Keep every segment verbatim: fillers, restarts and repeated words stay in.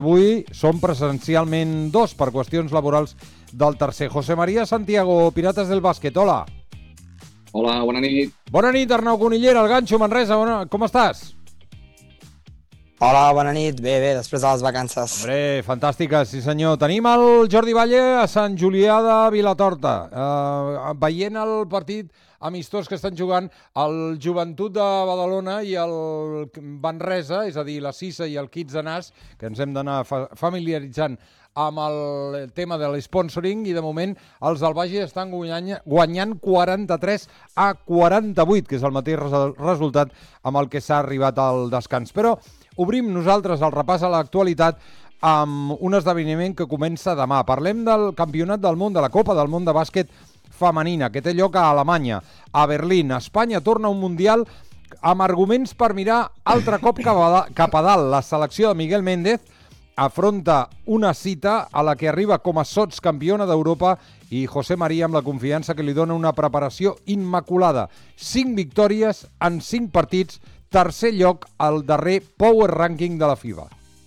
Avui són presencialment dos per qüestions laborals del tercer. José María Santiago, Pirates del Bàsquet, hola. Hola, bona nit. Bona nit, Arnau Conillera, el Ganxo, Manresa, bona... com estàs? Hola, bona nit. Bé, bé, després de les vacances. Hombre, fantàstica, sí senyor. Tenim el Jordi Valle a Sant Julià de Vilatorta, uh, veient el partit amistós que estan jugant el Joventut de Badalona i el Manresa, és a dir, la Sisa i el Kids de Nas, que ens hem d'anar fa familiaritzant amb el tema de l'sponsoring, i de moment els del Baix estan guanyant, guanyant quaranta-tres a quaranta-vuit, que és el mateix resultat amb el que s'ha arribat al descans. Però obrim nosaltres el repàs a l'actualitat amb un esdeveniment que comença demà. Parlem del Campionat del Món, de la Copa del Món de Bàsquet femenina, que té lloc a Alemanya, a Berlín. Espanya torna a un Mundial amb arguments per mirar altre cop cap a dalt. La selecció de Miguel Méndez afronta una cita a la que arriba com a sotscampiona d'Europa, i José María amb la confiança que li dona una preparació immaculada. Cinc victòries en cinc partits, tercer lloc al darrer Power Ranking de la FIBA.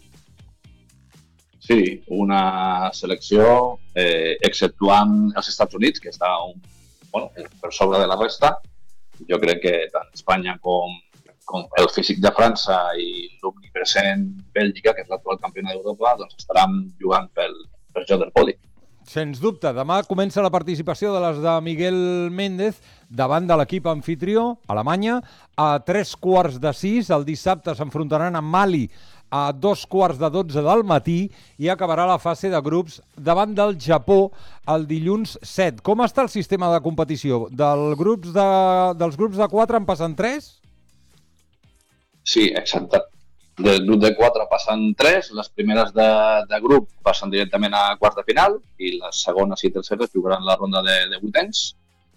Sí, una selecció, eh, exceptuant els Estats Units, que està un, bueno, per sobre de la resta. Jo crec que tant Espanya com, com el físic de França i l'omnipresent Bèlgica, que és l'actual campiona d'Europa, doncs estaran jugant pel, pel joc del podi. Sens dubte, demà comença la participació de les de Miguel Méndez davant de l'equip anfitrió, Alemanya, a tres quarts de sis. El dissabte s'enfrontaran amb Mali a dos quarts de dotze del matí i acabarà la fase de grups davant del Japó el dilluns set. Com està el sistema de competició? Del grups de, dels grups de quatre en passen tres? Sí, exacte. Del grup de quatre passen tres, les primeres de, de grup passen directament a quarts de final i les segones i terceres jugaran la ronda de, de vuitens.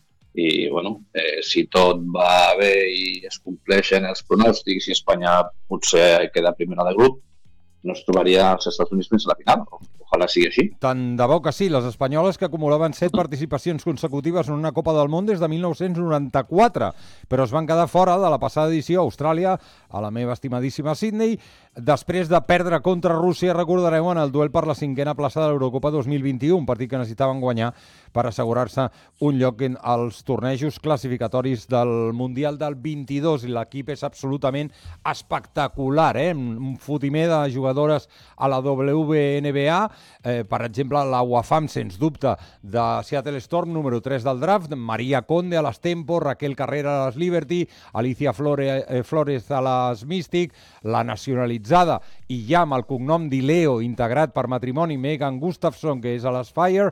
I, bueno, eh, si tot va bé i es compleixen els pronòstics i Espanya potser queda primera de grup, no es trobaria als Estats Units fins a la final. Ojalà sigui així. Tant de bo que sí. Les espanyoles, que acumulaven set participacions consecutives en una Copa del Món des de mil nou-cents noranta-quatre, però es van quedar fora de la passada edició a Austràlia, a la meva estimadíssima Sydney, després de perdre contra Rússia, recordareu, en el duel per la cinquena plaça de l'Eurocopa dos mil vint-i-u, un partit que necessitaven guanyar per assegurar-se un lloc en els tornejos classificatoris del Mundial del vint-i-dos, i l'equip és absolutament espectacular, eh? Un fotimer de jugadores a la W N B A, eh, per exemple, la Wafam, sens dubte, de Seattle Storm, número tres del draft, Maria Conde a les Tempo, Raquel Carrera a les Liberty, Alicia Flore, eh, Flores a les Mystic, la nacionalitzada i ja amb el cognom d'Ileo integrat per matrimoni, Megan Gustafson, que és a les Fire,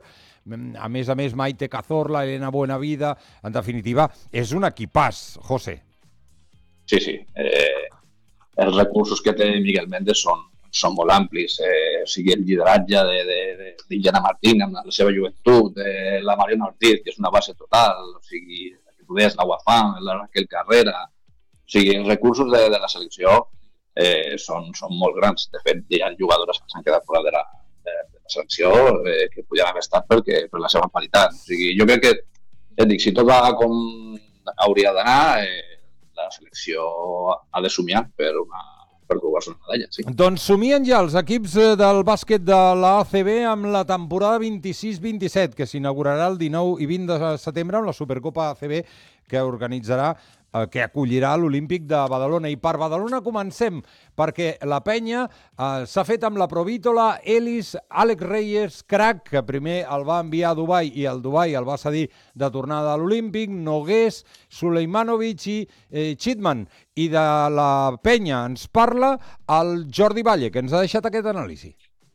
a més a més Maite Cazorla, Elena Buenavida. En definitiva, és un equipàs, José. Sí, sí. Eh, els recursos que té Miguel Méndez són, són molt amplis. Eh, o sigui, el lideratge d'Illana Martín amb la seva joventut, de la Mariona Ortiz, que és una base total, o sigui, tu deies, la Wafam, la Raquel Carrera. O sigui, els recursos de, de la selecció eh, són, són molt grans. De fet, hi ha jugadores que s'han quedat fora de la, de, de la selecció eh, que podien haver estat perquè, per la seva qualitat. O sigui, jo crec que, et dic, si tot va com hauria d'anar, eh, la selecció ha de somiar per una per jugar-se una medalla, sí. Doncs somien ja els equips del bàsquet de l'A C B amb la temporada vint-i-sis vint-i-set, que s'inaugurarà el dinou i vint de setembre amb la Supercopa A C B que organitzarà, eh, que acollirà l'Olímpic de Badalona. I per Badalona comencem, perquè la penya eh, s'ha fet amb la Provítola, Elis, Àlex Reyes, Crac, que primer el va enviar a Dubai i el Dubai el va cedir de tornada a l'Olímpic, Nogués, Suleimanovic i eh, Chitman. I de la penya ens parla el Jordi Valle, que ens ha deixat aquest anàlisi.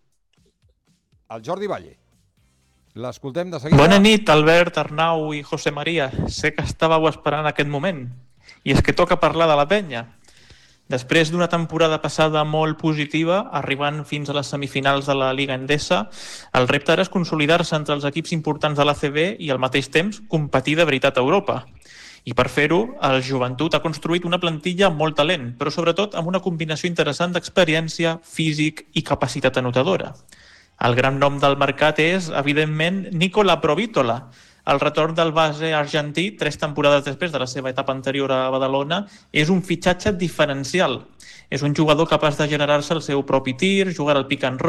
El Jordi Valle. L'escoltem de seguida. Bona nit, Albert, Arnau i José María. Sé que estàveu esperant aquest moment. I és que toca parlar de la penya. Després d'una temporada passada molt positiva, arribant fins a les semifinals de la Liga Endesa, el repte ara és consolidar-se entre els equips importants de l'A C B i al mateix temps competir de veritat a Europa. I per fer-ho, el Joventut ha construït una plantilla amb molt talent, però sobretot amb una combinació interessant d'experiència, físic i capacitat anotadora. El gran nom del mercat és, evidentment, Nicola Provítola. El retorn del base argentí, tres temporades després de la seva etapa anterior a Badalona, és un fitxatge diferencial. És un jugador capaç de generar-se el seu propi tir, jugar al pick and roll,